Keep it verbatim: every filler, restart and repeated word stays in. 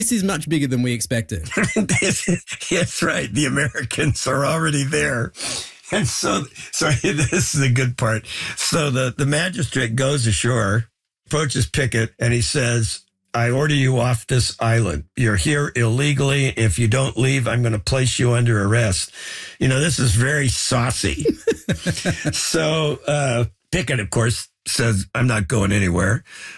This is much bigger than we expected. That's right. The Americans are already there. And so, so this is a good part. So the, the magistrate goes ashore, approaches Pickett, and he says, I order you off this island. You're here illegally. If you don't leave, I'm going to place you under arrest. You know, this is very saucy. So uh, Pickett, of course, says, I'm not going anywhere.